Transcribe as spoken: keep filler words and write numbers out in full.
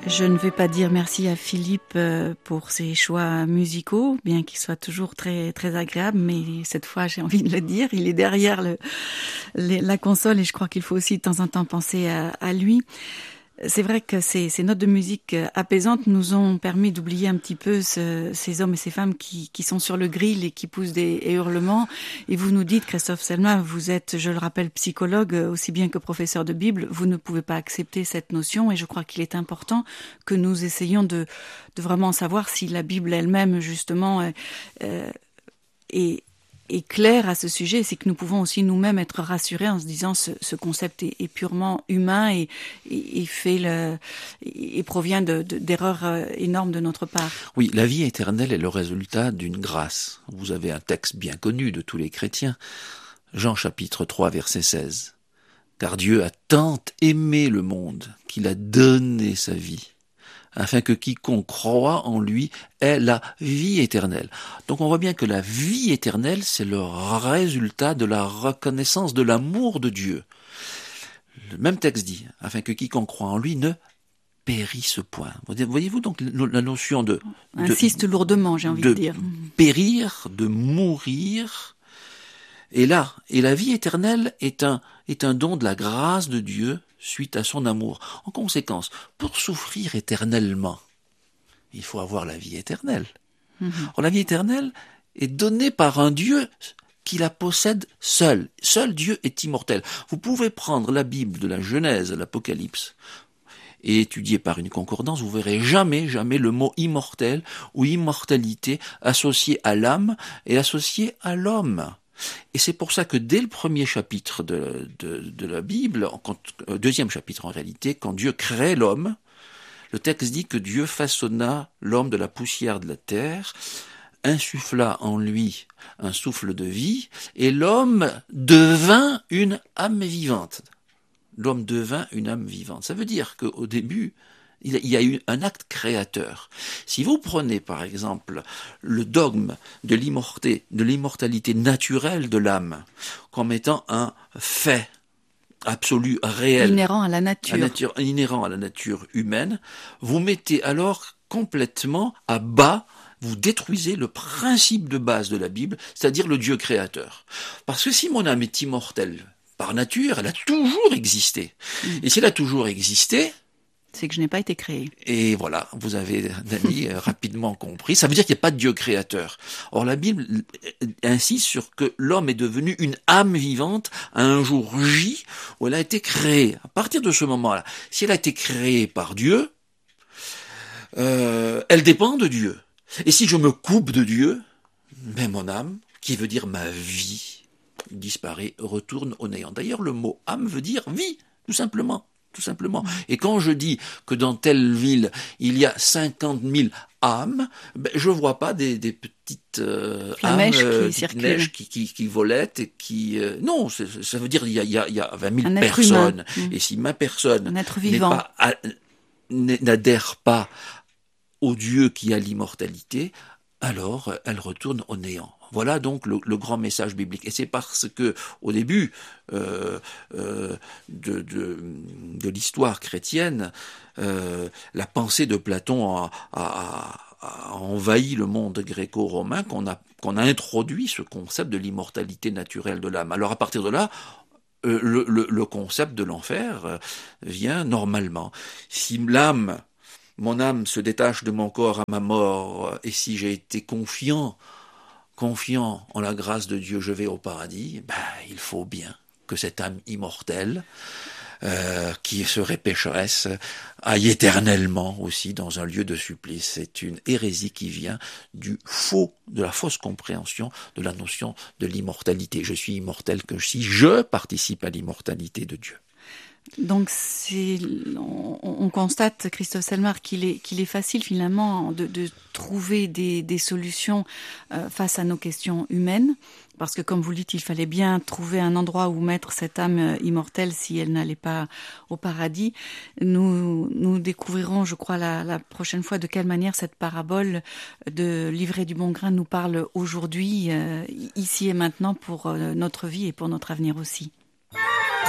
Je ne vais pas dire merci à Philippe pour ses choix musicaux, bien qu'ils soient toujours très très agréables, mais cette fois j'ai envie de le dire, il est derrière le, les, la console et je crois qu'il faut aussi de temps en temps penser à, à lui. C'est vrai que ces, ces notes de musique apaisantes nous ont permis d'oublier un petit peu ce, ces hommes et ces femmes qui, qui sont sur le grill et qui poussent des hurlements. Et vous nous dites, Christophe Selma, vous êtes, je le rappelle, psychologue aussi bien que professeur de Bible. Vous ne pouvez pas accepter cette notion et je crois qu'il est important que nous essayions de, de vraiment savoir si la Bible elle-même, justement, euh, est est clair à ce sujet, c'est que nous pouvons aussi nous-mêmes être rassurés en se disant ce, ce concept est, est purement humain et, et, et fait le, et provient de, de, d'erreurs énormes de notre part. Oui, la vie éternelle est le résultat d'une grâce. Vous avez un texte bien connu de tous les chrétiens, Jean chapitre trois verset seize. Car Dieu a tant aimé le monde qu'il a donné sa vie, afin que quiconque croit en lui ait la vie éternelle. Donc on voit bien que la vie éternelle, c'est le résultat de la reconnaissance de l'amour de Dieu. Le même texte dit, afin que quiconque croit en lui ne périsse point. Voyez-vous donc la notion de... de insiste lourdement, j'ai envie de, de dire. périr, de mourir. Et là, et la vie éternelle est un, est un don de la grâce de Dieu suite à son amour. En conséquence, pour souffrir éternellement, il faut avoir la vie éternelle. Mm-hmm. Or, la vie éternelle est donnée par un Dieu qui la possède seul. Seul Dieu est immortel. Vous pouvez prendre la Bible de la Genèse à l'Apocalypse et étudier par une concordance, vous verrez jamais, jamais le mot immortel ou immortalité associé à l'âme et associé à l'homme. Et c'est pour ça que dès le premier chapitre de, de, de la Bible, quand, deuxième chapitre en réalité, quand Dieu crée l'homme, le texte dit que Dieu façonna l'homme de la poussière de la terre, insuffla en lui un souffle de vie, et l'homme devint une âme vivante. L'homme devint une âme vivante. Ça veut dire qu'au début, il y a eu un acte créateur. Si vous prenez, par exemple, le dogme de l'immortalité, de l'immortalité naturelle de l'âme, comme étant un fait absolu, réel, inhérent à la nature. À nature, inhérent à la nature humaine, vous mettez alors complètement à bas, vous détruisez le principe de base de la Bible, c'est-à-dire le Dieu créateur. Parce que si mon âme est immortelle par nature, elle a toujours existé. Mmh. Et si elle a toujours existé, c'est que je n'ai pas été créé. Et voilà, vous avez, Dany, rapidement compris. Ça veut dire qu'il n'y a pas de Dieu créateur. Or, la Bible insiste sur que l'homme est devenu une âme vivante à un jour J où elle a été créée. À partir de ce moment-là, si elle a été créée par Dieu, euh, elle dépend de Dieu. Et si je me coupe de Dieu, ben mon âme, qui veut dire ma vie, disparaît, retourne au néant. D'ailleurs, le mot âme veut dire vie, tout simplement. Tout simplement. Et quand je dis que dans telle ville, il y a cinquante mille âmes, ben, je vois pas des, des petites euh, âmes euh, qui, neige, qui, qui, qui volettent et qui... Euh, non, ça veut dire qu'il y a, il y a, il y a vingt mille personnes. Et si ma personne n'est pas, à, n'adhère pas au Dieu qui a l'immortalité, alors elle retourne au néant. Voilà donc le, le grand message biblique. Et c'est parce que, au début euh, euh, de, de, de l'histoire chrétienne, euh, la pensée de Platon a, a, a envahi le monde gréco-romain qu'on a, qu'on a introduit ce concept de l'immortalité naturelle de l'âme. Alors à partir de là, euh, le, le, le concept de l'enfer vient normalement. Si l'âme, mon âme se détache de mon corps à ma mort, et si j'ai été confiant confiant en la grâce de Dieu, je vais au paradis, ben, il faut bien que cette âme immortelle, euh, qui serait pécheresse, aille éternellement aussi dans un lieu de supplice. C'est une hérésie qui vient du faux, de la fausse compréhension de la notion de l'immortalité. Je suis immortel que si je participe à l'immortalité de Dieu. Donc, c'est, on, on constate, Christophe Selmar, qu'il est, qu'il est facile finalement de, de trouver des, des solutions euh, face à nos questions humaines, parce que comme vous le dites, il fallait bien trouver un endroit où mettre cette âme immortelle si elle n'allait pas au paradis. Nous, nous découvrirons, je crois, la, la prochaine fois de quelle manière cette parabole de l'ivraie du bon grain nous parle aujourd'hui, euh, ici et maintenant, pour euh, notre vie et pour notre avenir aussi.